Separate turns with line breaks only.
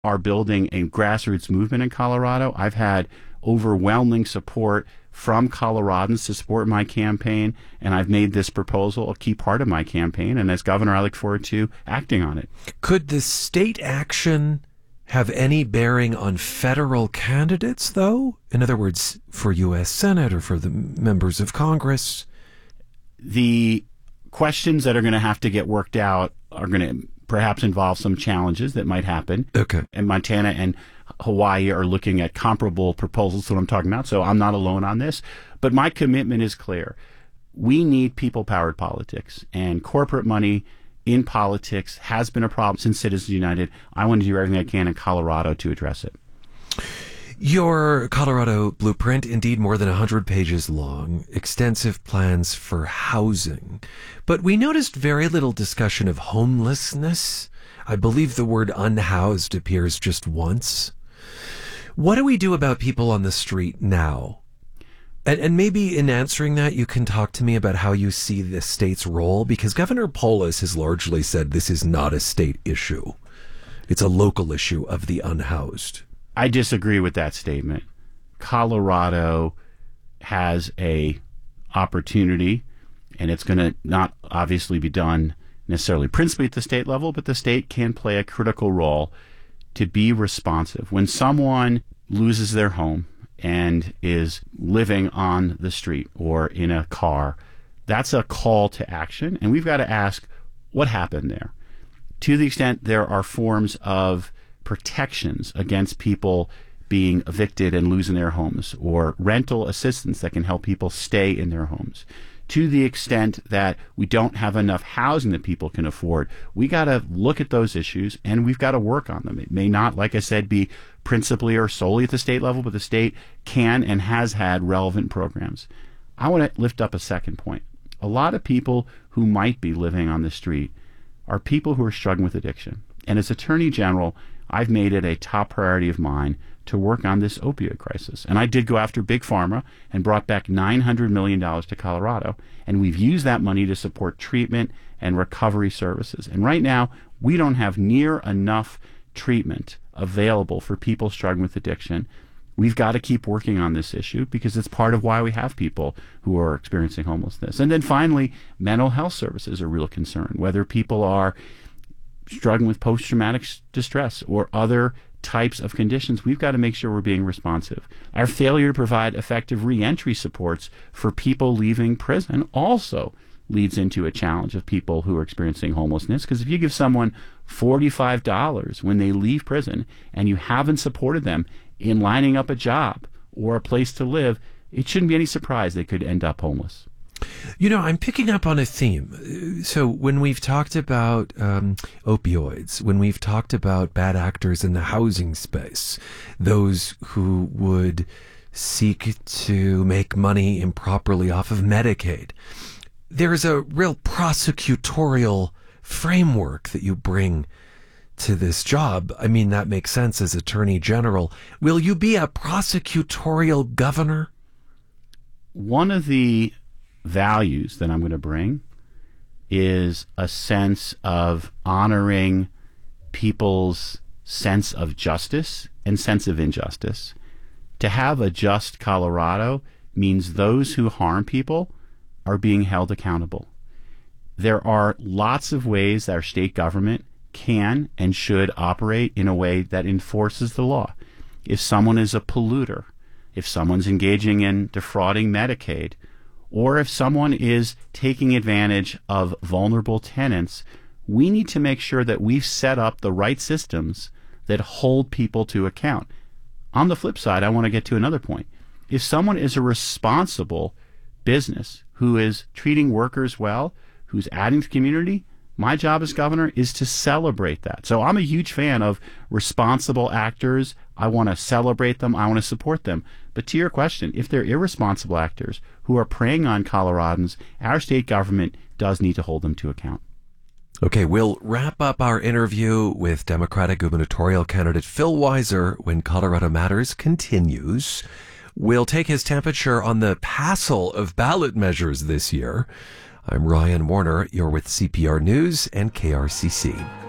are building a grassroots movement in Colorado. I've had overwhelming support from Coloradans to support my campaign, and I've made this proposal a key part of my campaign. And as governor, I look forward to acting on it.
Could the state action have any bearing on federal candidates, though? In other words, for U.S. Senate or for the members of Congress?
The questions that are going to have to get worked out are going to perhaps involve some challenges that might happen.
Okay.
And Montana and Hawaii are looking at comparable proposals to what I'm talking about, so I'm not alone on this. But my commitment is clear. We need people-powered politics, and corporate money in politics has been a problem since Citizens United. I want to do everything I can in Colorado to address it.
Your Colorado blueprint, indeed more than 100 pages long, extensive plans for housing. But we noticed very little discussion of homelessness. I believe the word unhoused appears just once. What do we do about people on the street now? And maybe in answering that, you can talk to me about how you see the state's role, because Governor Polis has largely said this is not a state issue. It's a local issue of the unhoused.
I disagree with that statement. Colorado has a opportunity, and it's going to not obviously be done necessarily principally at the state level, but the state can play a critical role to be responsive. When someone loses their home and is living on the street or in a car, that's a call to action, and we've got to ask what happened there. To the extent there are forms of protections against people being evicted and losing their homes, or rental assistance that can help people stay in their homes. To the extent that we don't have enough housing that people can afford, we got to look at those issues and we've got to work on them. It may not, like I said, be principally or solely at the state level, but the state can and has had relevant programs. I want to lift up a second point. A lot of people who might be living on the street are people who are struggling with addiction. And as Attorney General, I've made it a top priority of mine to work on this opioid crisis. And I did go after Big Pharma and brought back $900 million to Colorado. And we've used that money to support treatment and recovery services. And right now, we don't have near enough treatment available for people struggling with addiction. We've got to keep working on this issue because it's part of why we have people who are experiencing homelessness. And then finally, mental health services are a real concern, whether people are struggling with post-traumatic distress or other types of conditions. We've got to make sure we're being responsive. Our failure to provide effective reentry supports for people leaving prison also leads into a challenge of people who are experiencing homelessness, because if you give someone $45 when they leave prison and you haven't supported them in lining up a job or a place to live, it shouldn't be any surprise they could end up homeless.
You know, I'm picking up on a theme. So when we've talked about opioids, when we've talked about bad actors in the housing space, those who would seek to make money improperly off of Medicaid, there's a real prosecutorial framework that you bring to this job. I mean, that makes sense as Attorney General. Will you be a prosecutorial governor?
One of the values that I'm going to bring is a sense of honoring people's sense of justice and sense of injustice. To have a just Colorado means those who harm people are being held accountable. There are lots of ways that our state government can and should operate in a way that enforces the law. If someone is a polluter, if someone's engaging in defrauding Medicaid, or if someone is taking advantage of vulnerable tenants, we need to make sure that we've set up the right systems that hold people to account. On the flip side, I want to get to another point. If someone is a responsible business who is treating workers well, who's adding to the community, my job as governor is to celebrate that. So I'm a huge fan of responsible actors. I want to celebrate them. I want to support them. But to your question, if they're irresponsible actors who are preying on Coloradans, our state government does need to hold them to account.
Okay, we'll wrap up our interview with Democratic gubernatorial candidate Phil Weiser when Colorado Matters continues. We'll take his temperature on the passel of ballot measures this year. I'm Ryan Warner. You're with CPR News and KRCC.